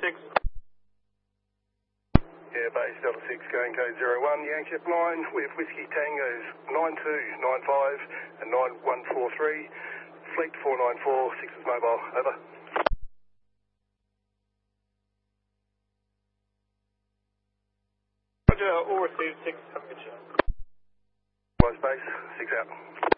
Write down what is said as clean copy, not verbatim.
6. Yeah, base Delta 6 going code 01, Yankee line with Whiskey Tangos 9295 and 9143, fleet 494, 6 is mobile, over. Roger, all received, 6, have a good show. Wise base, 6 out.